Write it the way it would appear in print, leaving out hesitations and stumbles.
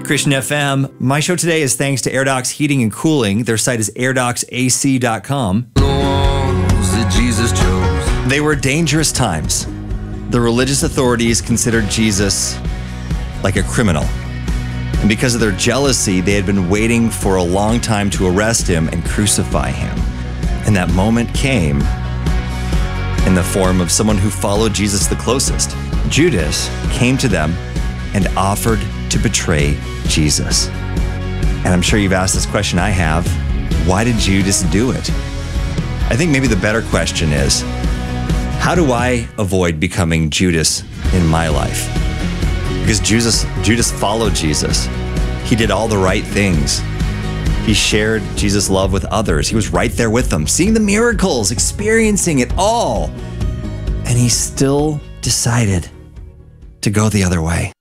Christian FM. My show today is thanks to AirDocs Heating and Cooling. Their site is airdocsac.com. They were dangerous times. The religious authorities considered Jesus like a criminal. And because of their jealousy, they had been waiting for a long time to arrest him and crucify him. And that moment came in the form of someone who followed Jesus the closest. Judas came to them and offered to betray Jesus. And I'm sure you've asked this question I have. Why did Judas do it? I think maybe the better question is, how do I avoid becoming Judas in my life? Because Judas followed Jesus. He did all the right things. He shared Jesus' love with others. He was right there with them, seeing the miracles, experiencing it all. And he still decided to go the other way.